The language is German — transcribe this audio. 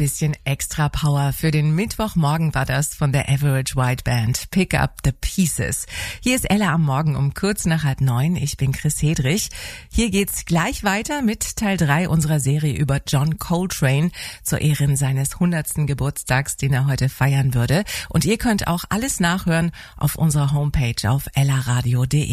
bisschen extra Power für den Mittwochmorgen war das von der Average White Band. Pick up the pieces. Hier ist Ella am Morgen um kurz nach 8:30. Ich bin Chris Hedrich. Hier geht's gleich weiter mit Teil 3 unserer Serie über John Coltrane zur Ehren seines 100. Geburtstags, den er heute feiern würde. Und ihr könnt auch alles nachhören auf unserer Homepage auf ellaradio.de.